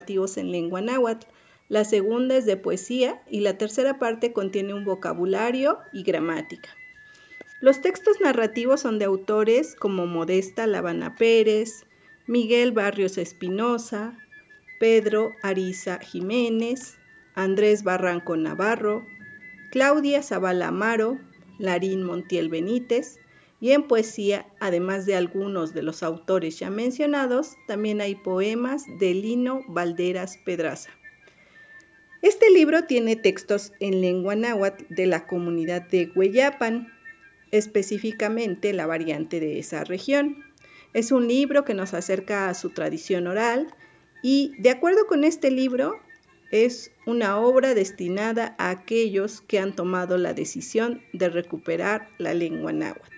narrativos en lengua náhuatl. La segunda es de poesía y la tercera parte contiene un vocabulario y gramática. Los textos narrativos son de autores como Modesta Lavana Pérez, Miguel Barrios Espinosa, Pedro Ariza Jiménez, Andrés Barranco Navarro, Claudia Zavala Amaro, Larín Montiel Benítez, y en poesía, además de algunos de los autores ya mencionados, también hay poemas de Lino Valderas Pedraza. Este libro tiene textos en lengua náhuatl de la comunidad de Hueyapan, específicamente la variante de esa región. Es un libro que nos acerca a su tradición oral y, de acuerdo con este libro, es una obra destinada a aquellos que han tomado la decisión de recuperar la lengua náhuatl.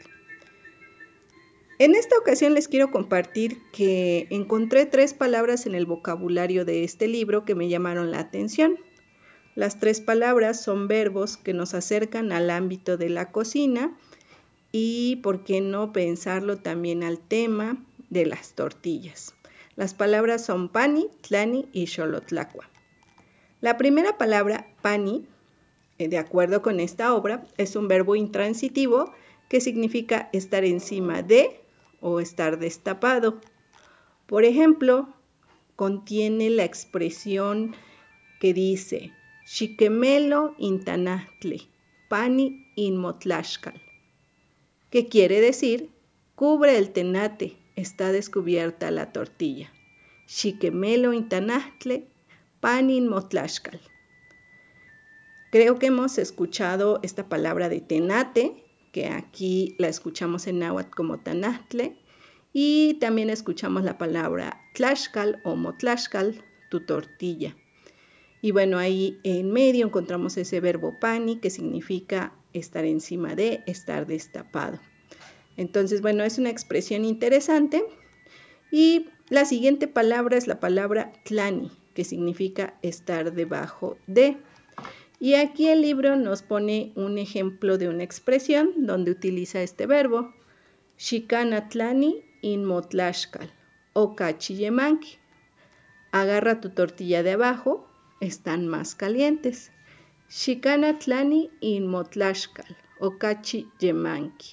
En esta ocasión les quiero compartir que encontré 3 palabras en el vocabulario de este libro que me llamaron la atención. Las 3 palabras son verbos que nos acercan al ámbito de la cocina y, por qué no pensarlo, también al tema de las tortillas. Las palabras son pani, tlani y xolotlacua. La primera palabra, pani, de acuerdo con esta obra, es un verbo intransitivo que significa estar encima de o estar destapado. Por ejemplo, contiene la expresión que dice Xiquemelo intanacle, pani inmotlaxcal, que quiere decir cubre el tenate, está descubierta la tortilla. Xiquemelo intanacle, pani inmotlaxcal. Creo que hemos escuchado esta palabra de tenate, que aquí la escuchamos en náhuatl como tanatle, y también escuchamos la palabra tlaxcal o motlaxcal, tu tortilla. Y bueno, ahí en medio encontramos ese verbo pani, que significa estar encima de, estar destapado. Entonces, bueno, es una expresión interesante. Y la siguiente palabra es la palabra tlani, que significa estar debajo de. Y aquí el libro nos pone un ejemplo de una expresión donde utiliza este verbo. Xicanatlani inmotlaxcal o cachillemanqui. Agarra tu tortilla de abajo, están más calientes. Xicanatlani inmotlaxcal o cachillemanqui.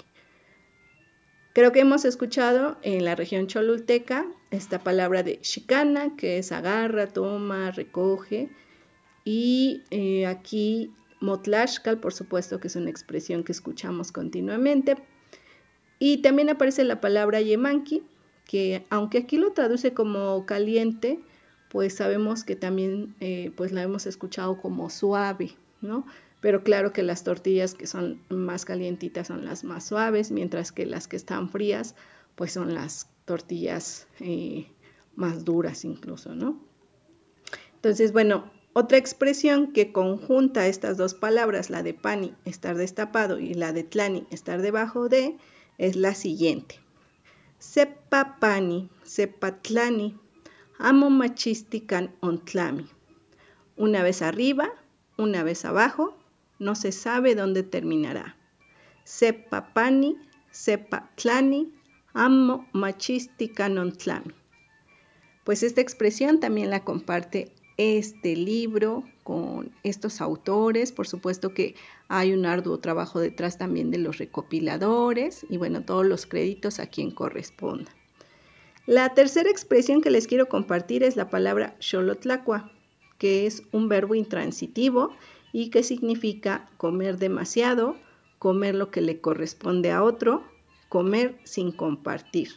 Creo que hemos escuchado en la región cholulteca esta palabra de xicana, que es agarra, toma, recoge. Y aquí motlaxcal, por supuesto que es una expresión que escuchamos continuamente. Y también aparece la palabra yemanqui, que aunque aquí lo traduce como caliente, pues sabemos que también pues la hemos escuchado como suave, ¿no? Pero claro que las tortillas que son más calientitas son las más suaves, mientras que las que están frías, pues son las tortillas más duras incluso, ¿no? Entonces, bueno, otra expresión que conjunta estas 2 palabras, la de pani, estar destapado, y la de tlani, estar debajo de, es la siguiente. Sepa pani, sepa tlani, amo machistican ontlami. Una vez arriba, una vez abajo, no se sabe dónde terminará. Sepa pani, sepa tlani, amo machistican ontlami. Pues esta expresión también la comparte este libro con estos autores. Por supuesto que hay un arduo trabajo detrás también de los recopiladores y bueno, todos los créditos a quien corresponda. La tercera expresión que les quiero compartir es la palabra xolotlacua, que es un verbo intransitivo y que significa comer demasiado, comer lo que le corresponde a otro, comer sin compartir.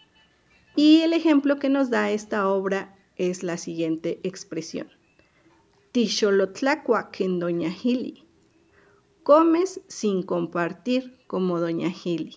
Y el ejemplo que nos da esta obra es la siguiente expresión. Tixolotlacua ken doña Gili. Comes sin compartir como doña Gili.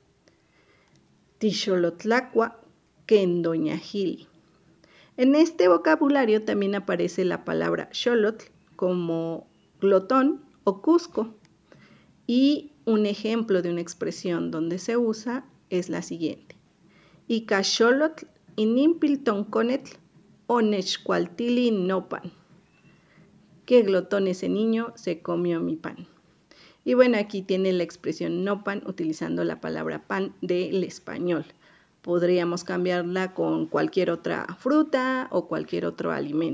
Tixolotlacua ken doña Gili. En este vocabulario también aparece la palabra xolotl como glotón o cusco. Y un ejemplo de una expresión donde se usa es la siguiente. Ika xolotl inimpiltonconetl onechcualtili nopan. Qué glotón ese niño, se comió mi pan. Y bueno, aquí tiene la expresión no pan utilizando la palabra pan del español. Podríamos cambiarla con cualquier otra fruta o cualquier otro alimento.